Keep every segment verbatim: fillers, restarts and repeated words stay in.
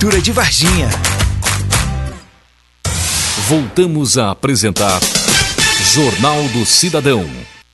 Prefeitura de Varginha. Voltamos a apresentar Jornal do Cidadão.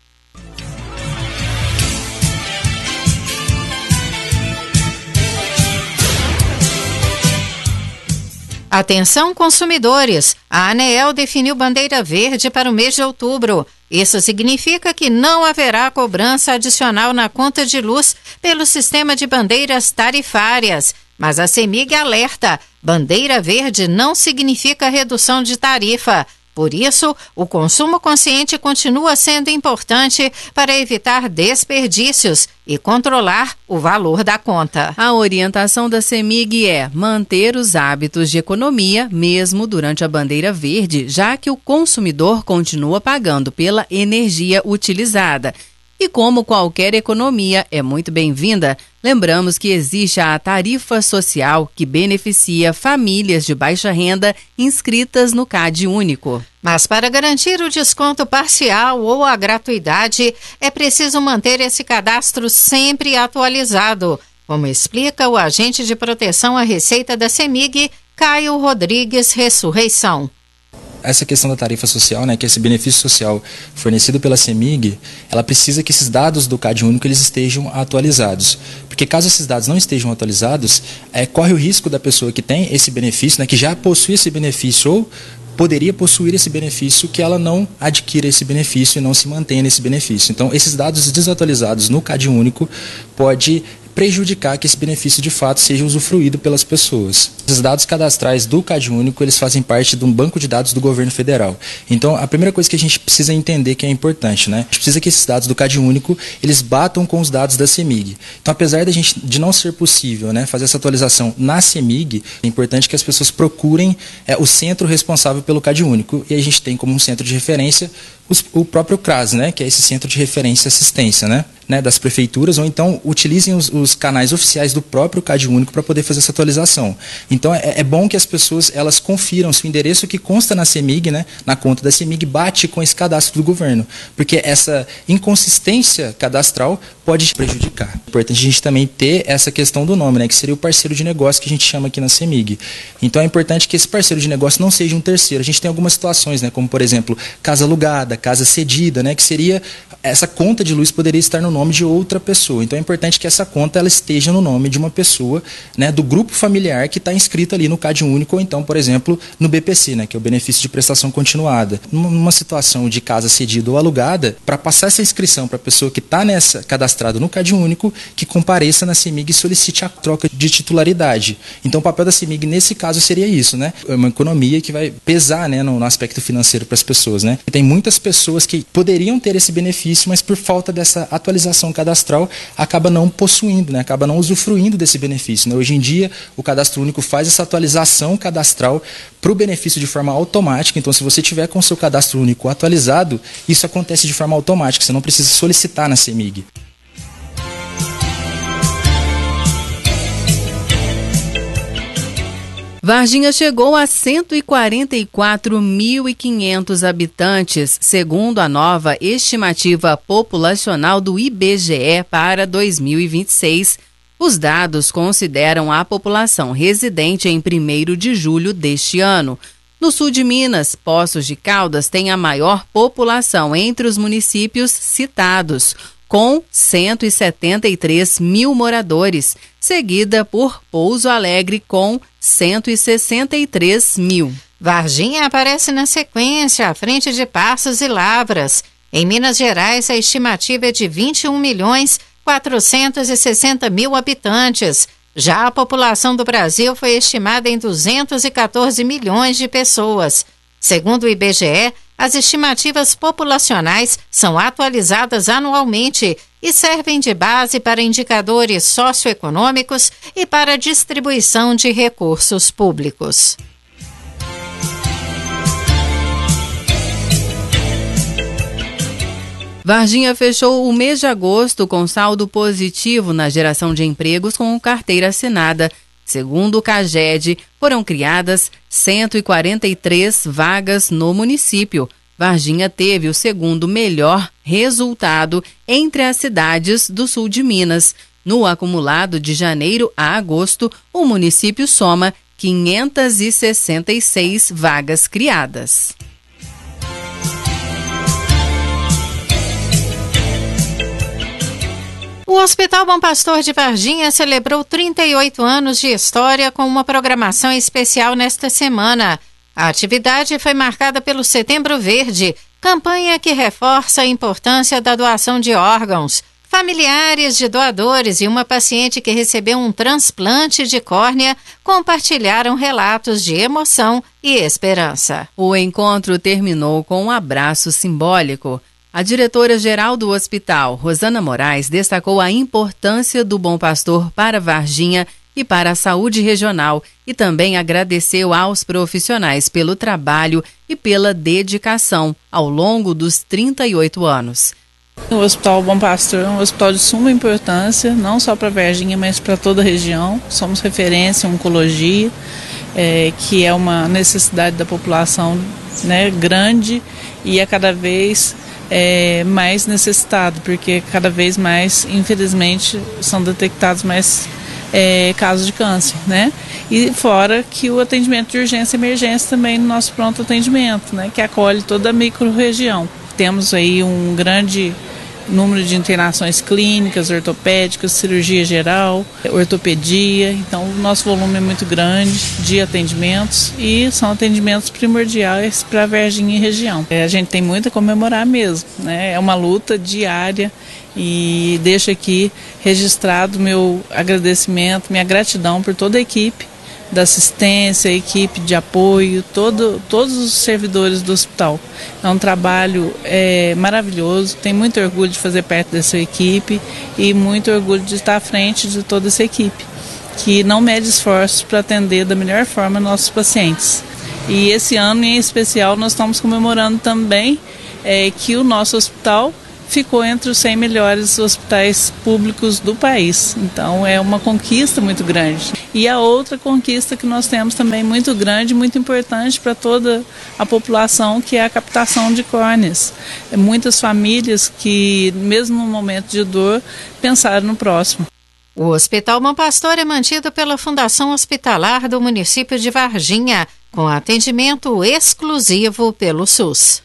Atenção, consumidores! A ANEEL definiu bandeira verde para o mês de outubro. Isso significa que não haverá cobrança adicional na conta de luz pelo sistema de bandeiras tarifárias. Mas a CEMIG alerta: bandeira verde não significa redução de tarifa. Por isso, o consumo consciente continua sendo importante para evitar desperdícios e controlar o valor da conta. A orientação da CEMIG é manter os hábitos de economia mesmo durante a bandeira verde, já que o consumidor continua pagando pela energia utilizada. E como qualquer economia é muito bem-vinda, lembramos que existe a tarifa social que beneficia famílias de baixa renda inscritas no CAD único. Mas para garantir o desconto parcial ou a gratuidade, é preciso manter esse cadastro sempre atualizado, como explica o agente de proteção à Receita da CEMIG, Caio Rodrigues Ressurreição. Essa questão da tarifa social, né, que esse benefício social fornecido pela CEMIG, ela precisa que esses dados do CAD único eles estejam atualizados. Porque caso esses dados não estejam atualizados, é, corre o risco da pessoa que tem esse benefício, né, que já possui esse benefício ou poderia possuir esse benefício, que ela não adquira esse benefício e não se mantenha nesse benefício. Então, esses dados desatualizados no CAD único pode prejudicar que esse benefício de fato seja usufruído pelas pessoas. Os dados cadastrais do CAD único, eles fazem parte de um banco de dados do governo federal. Então, a primeira coisa que a gente precisa entender que é importante, né? A gente precisa que esses dados do CAD único, eles batam com os dados da CEMIG. Então, apesar de, a gente, de não ser possível, né, fazer essa atualização na CEMIG, é importante que as pessoas procurem é, o centro responsável pelo CAD único. E a gente tem como um centro de referência os, o próprio CRAS, né, que é esse Centro de Referência e Assistência, né, né, das prefeituras, ou então utilizem os, os canais oficiais do próprio CAD único para poder fazer essa atualização. Então é, é bom que as pessoas elas confiram se o endereço que consta na CEMIG, né, na conta da CEMIG, bate com esse cadastro do governo, porque essa inconsistência cadastral pode prejudicar. É importante a gente também ter essa questão do nome, né, que seria o parceiro de negócio que a gente chama aqui na CEMIG. Então é importante que esse parceiro de negócio não seja um terceiro. A gente tem algumas situações, né, como por exemplo, casa alugada, casa cedida, né, que seria essa conta de luz poderia estar no nome de outra pessoa. Então é importante que essa conta ela esteja no nome de uma pessoa, né, do grupo familiar que está inscrito ali no CAD único, ou então, por exemplo, no B P C, né, que é o benefício de prestação continuada. Numa situação de casa cedida ou alugada, para passar essa inscrição para a pessoa que está nessa cadastrada no CAD único, que compareça na CEMIG e solicite a troca de titularidade. Então o papel da CEMIG nesse caso seria isso, né? É uma economia que vai pesar, né, no, no aspecto financeiro para as pessoas, né? E tem muitas pessoas que poderiam ter esse benefício, mas por falta dessa atualização cadastral acaba não possuindo, né? Acaba não usufruindo desse benefício, né? Hoje em dia o Cadastro Único faz essa atualização cadastral para o benefício de forma automática. Então, se você tiver com o seu Cadastro Único atualizado, isso acontece de forma automática, você não precisa solicitar na CEMIG. Varginha chegou a cento e quarenta e quatro mil e quinhentos habitantes, segundo a nova estimativa populacional do I B G E para dois mil e vinte e seis. Os dados consideram a população residente em primeiro de julho deste ano. No sul de Minas, Poços de Caldas tem a maior população entre os municípios citados, com cento e setenta e três mil moradores, seguida por Pouso Alegre com cento e sessenta e três mil. Varginha aparece na sequência, à frente de Passos e Lavras. Em Minas Gerais, a estimativa é de vinte e um milhões quatrocentos e sessenta mil habitantes. Já a população do Brasil foi estimada em duzentos e quatorze milhões de pessoas. Segundo o I B G E, as estimativas populacionais são atualizadas anualmente e servem de base para indicadores socioeconômicos e para a distribuição de recursos públicos. Varginha fechou o mês de agosto com saldo positivo na geração de empregos com carteira assinada. Segundo o CAGED, foram criadas cento e quarenta e três vagas no município. Varginha teve o segundo melhor resultado entre as cidades do sul de Minas. No acumulado de janeiro a agosto, o município soma quinhentas e sessenta e seis vagas criadas. O Hospital Bom Pastor de Varginha celebrou trinta e oito anos de história com uma programação especial nesta semana. A atividade foi marcada pelo Setembro Verde, campanha que reforça a importância da doação de órgãos. Familiares de doadores e uma paciente que recebeu um transplante de córnea compartilharam relatos de emoção e esperança. O encontro terminou com um abraço simbólico. A diretora-geral do hospital, Rosana Moraes, destacou a importância do Bom Pastor para Varginha e para a saúde regional e também agradeceu aos profissionais pelo trabalho e pela dedicação ao longo dos trinta e oito anos. O Hospital Bom Pastor é um hospital de suma importância, não só para Varginha, mas para toda a região. Somos referência em oncologia, é, que é uma necessidade da população, né, grande e a cada vez É, mais necessitado, porque cada vez mais, infelizmente, são detectados mais é, casos de câncer, né? E fora que o atendimento de urgência e emergência também no nosso pronto atendimento, né? Que acolhe toda a micro-região. Temos aí um grande número de internações clínicas, ortopédicas, cirurgia geral, ortopedia. Então o nosso volume é muito grande de atendimentos e são atendimentos primordiais para a Varginha e região. É, a gente tem muito a comemorar mesmo, né? É uma luta diária e deixo aqui registrado meu agradecimento, minha gratidão por toda a equipe da assistência, a equipe de apoio, todo, todos os servidores do hospital. É um trabalho é, maravilhoso, tenho muito orgulho de fazer parte dessa equipe e muito orgulho de estar à frente de toda essa equipe, que não mede esforços para atender da melhor forma nossos pacientes. E esse ano em especial nós estamos comemorando também é, que o nosso hospital ficou entre os cem melhores hospitais públicos do país. Então é uma conquista muito grande. E a outra conquista que nós temos também muito grande, muito importante para toda a população, que é a captação de córneas. É muitas famílias que, mesmo no momento de dor, pensaram no próximo. O Hospital Bom Pastor é mantido pela Fundação Hospitalar do município de Varginha, com atendimento exclusivo pelo SUS.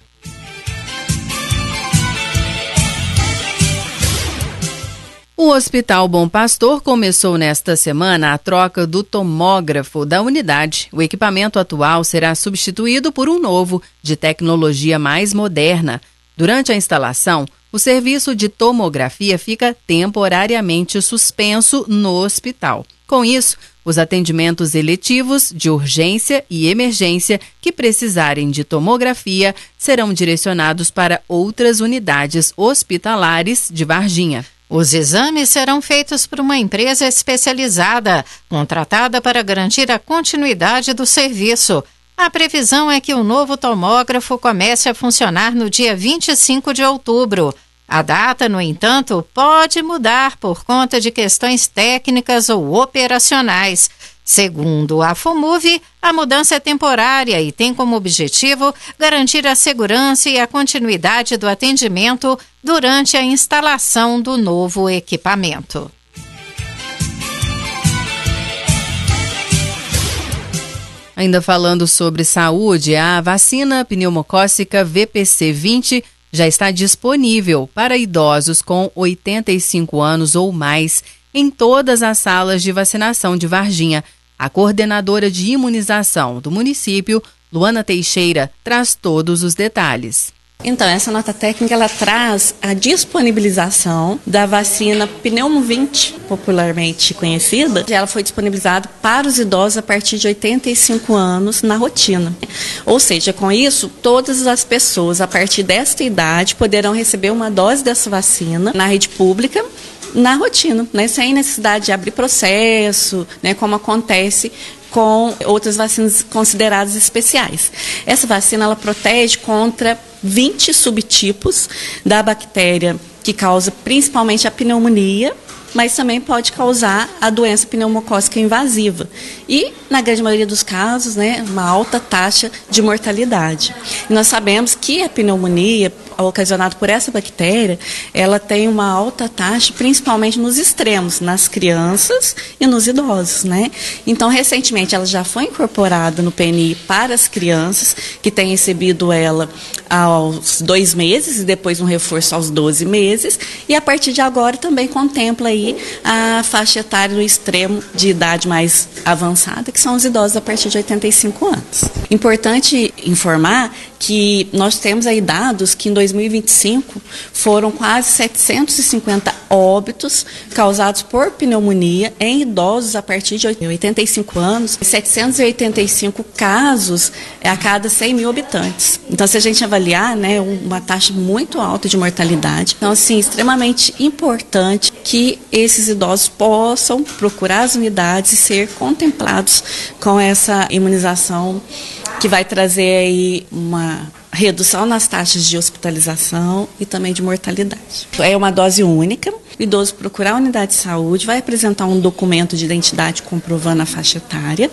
O Hospital Bom Pastor começou nesta semana a troca do tomógrafo da unidade. O equipamento atual será substituído por um novo, de tecnologia mais moderna. Durante a instalação, o serviço de tomografia fica temporariamente suspenso no hospital. Com isso, os atendimentos eletivos de urgência e emergência que precisarem de tomografia serão direcionados para outras unidades hospitalares de Varginha. Os exames serão feitos por uma empresa especializada, contratada para garantir a continuidade do serviço. A previsão é que o novo tomógrafo comece a funcionar no dia vinte e cinco de outubro. A data, no entanto, pode mudar por conta de questões técnicas ou operacionais. Segundo a FOMUV, a mudança é temporária e tem como objetivo garantir a segurança e a continuidade do atendimento durante a instalação do novo equipamento. Ainda falando sobre saúde, a vacina pneumocócica V P C vinte já está disponível para idosos com oitenta e cinco anos ou mais em todas as salas de vacinação de Varginha. A coordenadora de imunização do município, Luana Teixeira, traz todos os detalhes. Então, essa nota técnica ela traz a disponibilização da vacina Pneumo vinte, popularmente conhecida. Ela foi disponibilizada para os idosos a partir de oitenta e cinco anos na rotina. Ou seja, com isso, todas as pessoas a partir desta idade poderão receber uma dose dessa vacina na rede pública, na rotina, né, sem necessidade de abrir processo, né, como acontece com outras vacinas consideradas especiais. Essa vacina ela protege contra vinte subtipos da bactéria que causa principalmente a pneumonia, mas também pode causar a doença pneumocócica invasiva. E, na grande maioria dos casos, né, uma alta taxa de mortalidade. E nós sabemos que a pneumonia ocasionado por essa bactéria, ela tem uma alta taxa, principalmente nos extremos, nas crianças e nos idosos, né? Então, recentemente, ela já foi incorporada no P N I para as crianças, que têm recebido ela aos dois meses e depois um reforço aos doze meses, e a partir de agora também contempla aí a faixa etária no extremo de idade mais avançada, que são os idosos a partir de oitenta e cinco anos. Importante informar que nós temos aí dados que em dois mil e vinte e cinco foram quase setecentos e cinquenta óbitos causados por pneumonia em idosos a partir de oitenta e cinco anos, setecentos e oitenta e cinco casos a cada cem mil habitantes. Então, se a gente avaliar, né, uma taxa muito alta de mortalidade, então, assim, extremamente importante que esses idosos possam procurar as unidades e ser contemplados com essa imunização que vai trazer aí uma redução nas taxas de hospitalização e também de mortalidade. É uma dose única. O idoso procurar a unidade de saúde, vai apresentar um documento de identidade comprovando a faixa etária,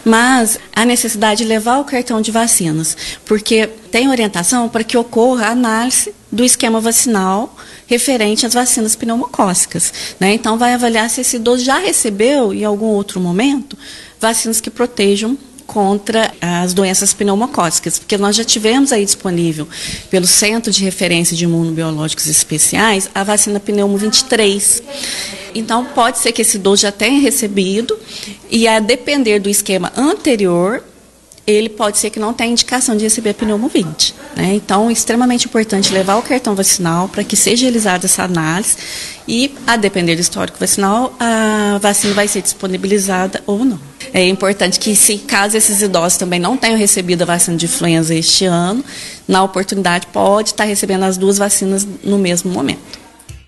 mas a necessidade de levar o cartão de vacinas, porque tem orientação para que ocorra a análise do esquema vacinal referente às vacinas pneumocócicas, né? Então, vai avaliar se esse idoso já recebeu, em algum outro momento, vacinas que protejam contra as doenças pneumocócicas, porque nós já tivemos aí disponível pelo Centro de Referência de Imunobiológicos Especiais a vacina Pneumo vinte e três. Então, pode ser que esse idoso já tenha recebido e, a depender do esquema anterior, ele pode ser que não tenha indicação de receber a Pneumo vinte. Né? Então, é extremamente importante levar o cartão vacinal para que seja realizada essa análise e, a depender do histórico vacinal, a vacina vai ser disponibilizada ou não. É importante que, se caso esses idosos também não tenham recebido a vacina de influenza este ano, na oportunidade pode estar recebendo as duas vacinas no mesmo momento.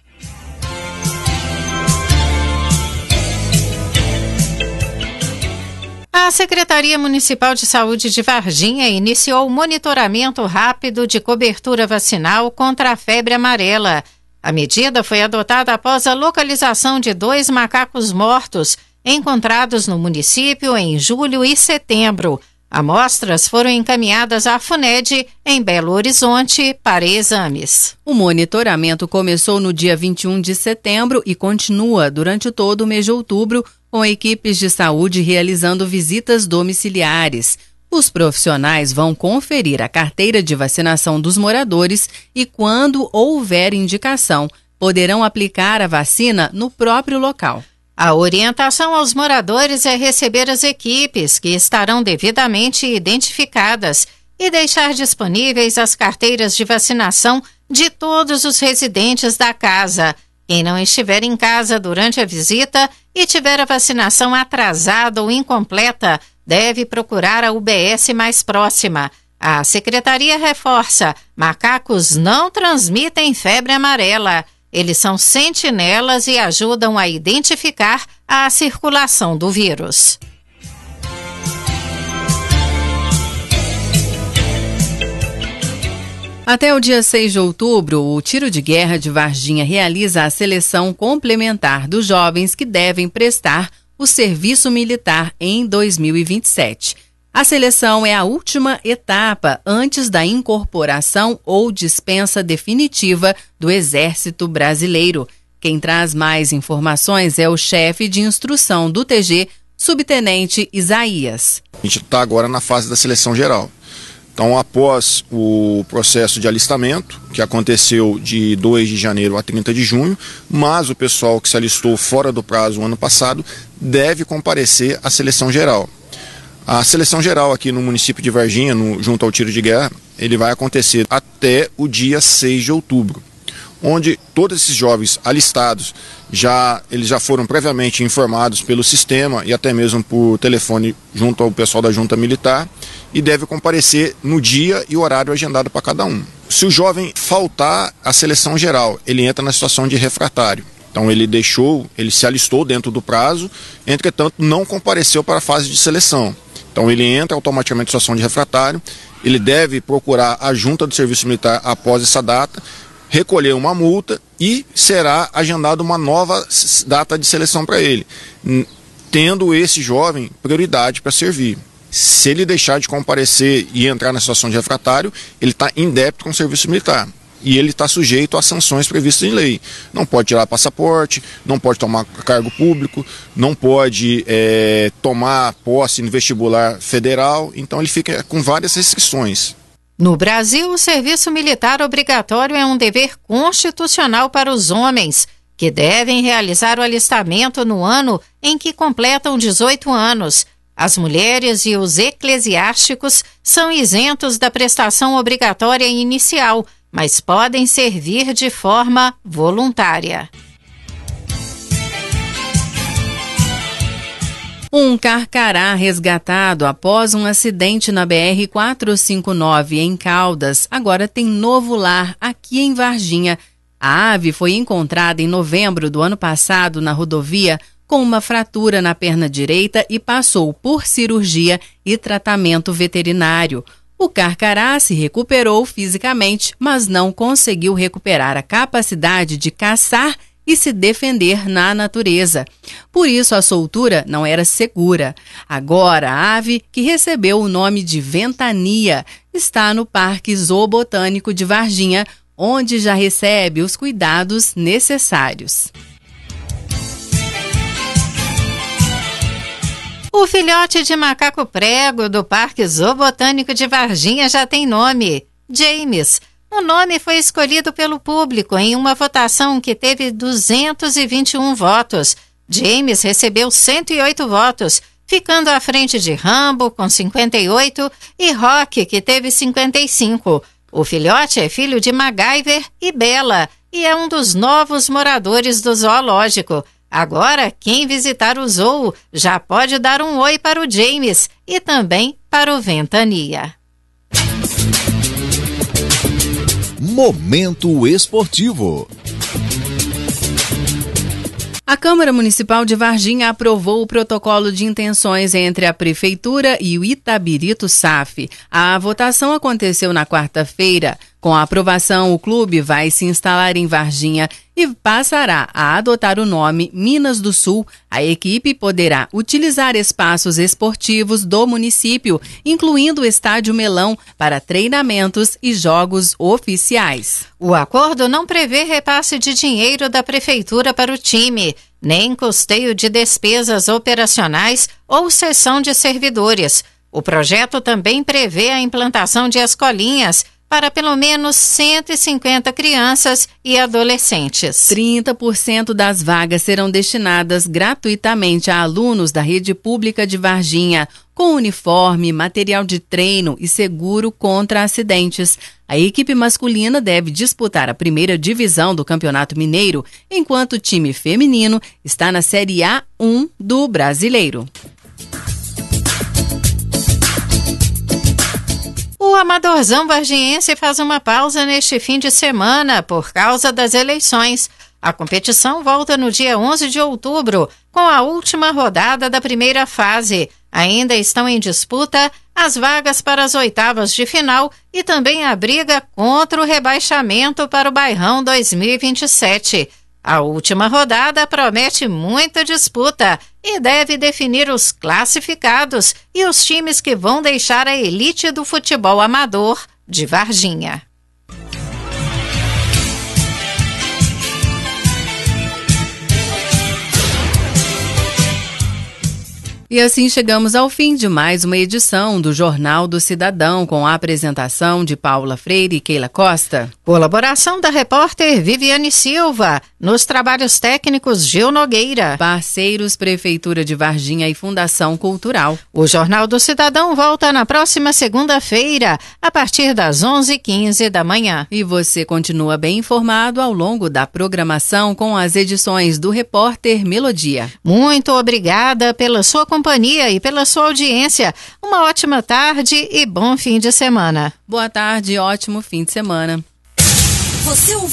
A Secretaria Municipal de Saúde de Varginha iniciou o monitoramento rápido de cobertura vacinal contra a febre amarela. A medida foi adotada após a localização de dois macacos mortos encontrados no município em julho e setembro. Amostras foram encaminhadas à FUNED em Belo Horizonte para exames. O monitoramento começou no dia vinte e um de setembro e continua durante todo o mês de outubro, com equipes de saúde realizando visitas domiciliares. Os profissionais vão conferir a carteira de vacinação dos moradores e, quando houver indicação, poderão aplicar a vacina no próprio local. A orientação aos moradores é receber as equipes, que estarão devidamente identificadas, e deixar disponíveis as carteiras de vacinação de todos os residentes da casa. Quem não estiver em casa durante a visita e tiver a vacinação atrasada ou incompleta, deve procurar a U B S mais próxima. A secretaria reforça: macacos não transmitem febre amarela. Eles são sentinelas e ajudam a identificar a circulação do vírus. Até o dia seis de outubro, o Tiro de Guerra de Varginha realiza a seleção complementar dos jovens que devem prestar o serviço militar em dois mil e vinte e sete. A seleção é a última etapa antes da incorporação ou dispensa definitiva do Exército Brasileiro. Quem traz mais informações é o chefe de instrução do T G, subtenente Isaías. A gente está agora na fase da seleção geral. Então, após o processo de alistamento, que aconteceu de dois de janeiro a trinta de junho, mas o pessoal que se alistou fora do prazo o ano passado deve comparecer à seleção geral. A seleção geral aqui no município de Varginha, no, junto ao Tiro de Guerra, ele vai acontecer até o dia seis de outubro, onde todos esses jovens alistados, já, eles já foram previamente informados pelo sistema e até mesmo por telefone junto ao pessoal da junta militar, e deve comparecer no dia e horário agendado para cada um. Se o jovem faltar à seleção geral, ele entra na situação de refratário. Então ele deixou, ele se alistou dentro do prazo, entretanto não compareceu para a fase de seleção. Então ele entra automaticamente em situação de refratário, ele deve procurar a junta do serviço militar após essa data, recolher uma multa e será agendada uma nova data de seleção para ele, tendo esse jovem prioridade para servir. Se ele deixar de comparecer e entrar na situação de refratário, ele está indébito com o serviço militar. e ele está sujeito às sanções previstas em lei. Não pode tirar passaporte, não pode tomar cargo público, não pode é, tomar posse no vestibular federal, então ele fica com várias restrições. No Brasil, o serviço militar obrigatório é um dever constitucional para os homens, que devem realizar o alistamento no ano em que completam dezoito anos. As mulheres e os eclesiásticos são isentos da prestação obrigatória inicial, mas podem servir de forma voluntária. Um carcará resgatado após um acidente na B R quatrocentos e cinquenta e nove em Caldas agora tem novo lar aqui em Varginha. A ave foi encontrada em novembro do ano passado na rodovia com uma fratura na perna direita e passou por cirurgia e tratamento veterinário. O carcará se recuperou fisicamente, mas não conseguiu recuperar a capacidade de caçar e se defender na natureza. Por isso, a soltura não era segura. Agora, a ave, que recebeu o nome de Ventania, está no Parque Zoobotânico de Varginha, onde já recebe os cuidados necessários. O filhote de macaco prego do Parque Zoobotânico de Varginha já tem nome: James. O nome foi escolhido pelo público em uma votação que teve duzentos e vinte e um votos. James recebeu cento e oito votos, ficando à frente de Rambo, com cinquenta e oito, e Rock, que teve cinquenta e cinco. O filhote é filho de MacGyver e Bella e é um dos novos moradores do zoológico. Agora, quem visitar o zoo já pode dar um oi para o James e também para o Ventania. Momento esportivo. A Câmara Municipal de Varginha aprovou o protocolo de intenções entre a Prefeitura e o Itabirito S A F. A votação aconteceu na quarta-feira. Com a aprovação, o clube vai se instalar em Varginha e passará a adotar o nome Minas do Sul. A equipe poderá utilizar espaços esportivos do município, incluindo o Estádio Melão, para treinamentos e jogos oficiais. O acordo não prevê repasse de dinheiro da Prefeitura para o time, nem custeio de despesas operacionais ou cessão de servidores. O projeto também prevê a implantação de escolinhas para pelo menos cento e cinquenta crianças e adolescentes. trinta por cento das vagas serão destinadas gratuitamente a alunos da rede pública de Varginha, com uniforme, material de treino e seguro contra acidentes. A equipe masculina deve disputar a primeira divisão do Campeonato Mineiro, enquanto o time feminino está na Série A um do Brasileiro. O Amadorzão varginhense faz uma pausa neste fim de semana por causa das eleições. A competição volta no dia onze de outubro, com a última rodada da primeira fase. Ainda estão em disputa as vagas para as oitavas de final e também a briga contra o rebaixamento para o Bairrão dois mil e vinte e sete. A última rodada promete muita disputa e deve definir os classificados e os times que vão deixar a elite do futebol amador de Varginha. E assim chegamos ao fim de mais uma edição do Jornal do Cidadão, com a apresentação de Paula Freire e Keila Costa. Colaboração da repórter Viviane Silva, nos trabalhos técnicos Gil Nogueira. Parceiros Prefeitura de Varginha e Fundação Cultural. O Jornal do Cidadão volta na próxima segunda-feira, a partir das onze e quinze da manhã. E você continua bem informado ao longo da programação com as edições do Repórter Melodia. Muito obrigada pela sua companhia e pela sua audiência. Uma ótima tarde e bom fim de semana. Boa tarde e ótimo fim de semana. Você